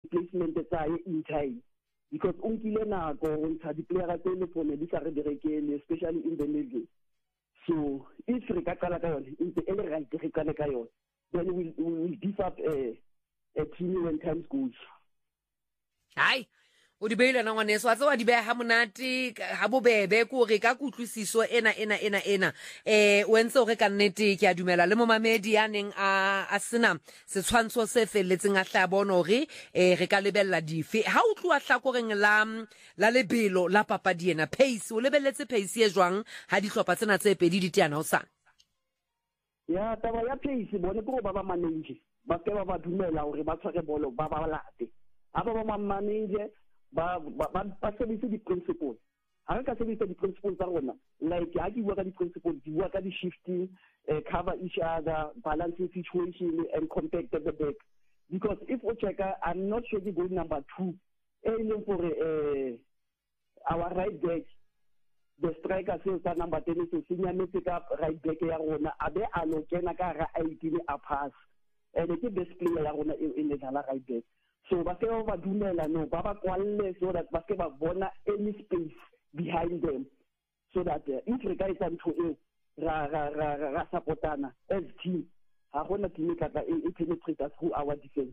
di-placement tsa in time because o nkile nako go ntsha di-player tse le fone di sa re berekele especially in the middle. So if re ka qala ka yone ntse e le right re qale ka yone then we will beef up a team when time goes. Hai o di beile na ngwaneso a tsewa di beha ha monate ha bobebe ko re ka kutlwisiso ena o entse o re ka nnete ke a dumela le mo mamedi ya neng a sena setshwantsho se felletseng a hla bona hore re ka lebella dife ha o tloa hlakoreng la lebelo la papadi ena pace o lebelletse pace e jwang ha dihlopha tsena tse pedi di teana ho sana ya taba ya pace bone ko ba manage ba ke ba dumela hore ba tshware bolo ba late ha ba manage ba sebedisa di-principles ha re ka sebedisa di-principles tsa rona like ha ke bua ka di-principles di bua ka di-shifting cover each other balancing situation and compact at the back because if o checka I'm not sure the goal number 2 leng for our right back the striker says that number 10 so sinyametse ka right back ya rona abe a lo kena ka ra idile a pass and ke best player ya rona e le dala right back. So ba ke ba dumela no ba kwalle so that ba ke ba bona any space behind them so that if re ka etsa ntho e ra supportana as team ha gona team ka e penetrate us through our defense.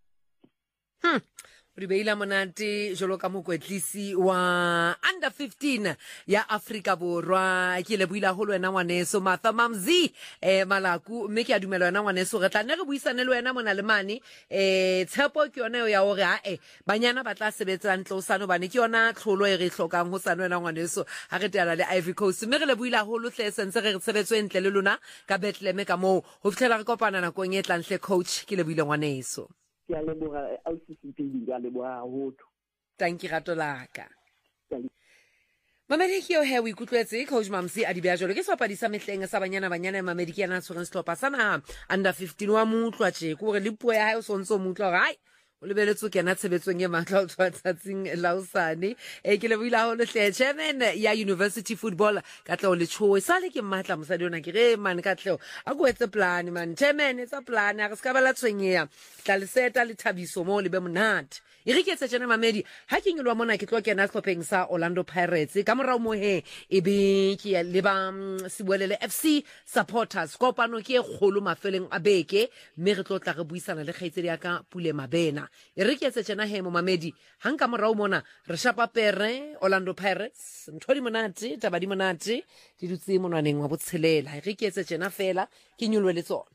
Re beila monate jolo ka mokwetlisi wa under 15 ya Afrika Borwa ke le buila ho lwena ngwaneso Martha Mamzi Malaku mme ke a dumela wena ngwaneso re tla nne re buisane le wena mona le mane tshepo ke yona ya hore banyana ba tla sebetsa ntlo sano bane ke yona tlholo e re hlokang ho sana wena ngwaneso ha re teana le Ivory Coast mme re le buila ho lo tle sentse re sebetso entle le lona ka Bethlehem ka mo ho fitlela re kopana na kong e tlang hle coach ke le buile ngwaneso ke a leboga LCCP ya leboga hotho tanki rato laka Mamedi ke yo he o ikutlwetse coach Mamsi a di bea jolo ke seapadi sa mehleng sa banyana Mamedi ke yana tshwereng sehlopha sana under 15 wa mutlwa tje ko re le puo ya hae o sontso mutlwa ga ai o lebeletso ke na tshebetsong e matla o tsatsing lausane ke le buila ho le hle chairman ya University Football ka tlo le tsho sale ke matla mosadi ona ke re man ka tleo a go etse plan man chairman etsa plan a re ska bala tshwenyeya tla le seta le thabiso mo le be monate e re ke tse tsena Mamedi ha ke ngilwa mona ke tlo kena hlopheng sa Orlando Pirates ka morao mo he e be ke le ba Sibolele FC supporters kopano ke kgolo mafeleng a beke mme re tlo tla re buisana le kgaitsedi ya ka Pule Mabena e re ke tse tsena he mo Mamedi hanka morao mona re shapa pere Orlando Pirates ntho di monate taba di monate di dutse monwaneng wa botshelela e re ke tse tsena fela ke nyolwe le tsona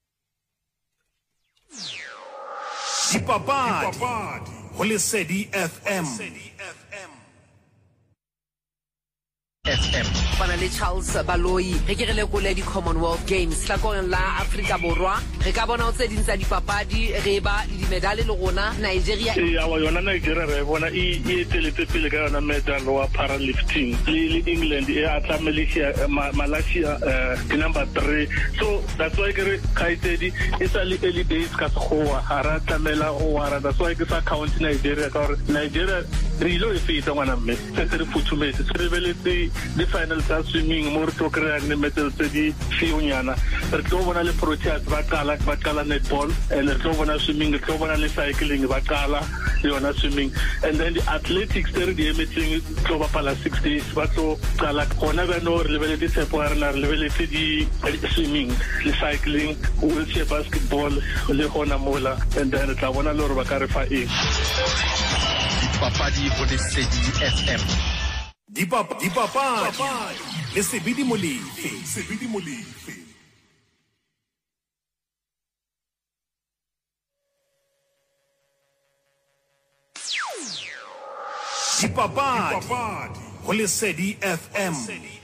Dipapadi ho Lesedi FM Bana le Charles Baloi re ke re le kole di Commonwealth Games la kong la Afrika Borwa re ka bona o tse dintsa dipapadi re ba le medale le rona Nigeria wa yona Nigeria re bona e teletse pele ka yona medal wa powerlifting le England e atla Malaysia number 3 so that's why ke re kaitedi it's a early days ka tsoa hara tlamela o wara that's why ke sa count Nigeria ka Nigeria rilo e feta ngwana mme se re futhumetse se re beletse the final swimming more to create the metal di fiunyana re tlo bona le Proteas ba qala netball and re tlo bona swimming re tlo bona le cycling ba qala yona swimming and then the athletics there the emitting tlo ba pala 6 days ba tlo qala kona ba no re lebeletse tshepo re lebeletse di swimming le cycling wheelchair basketball le hona mola and then re tla bona le re ba ka re fa eng Dipapadi ho Lesedi FM Dipapadi Lesedi Molefe Dipapadi ho Lesedi FM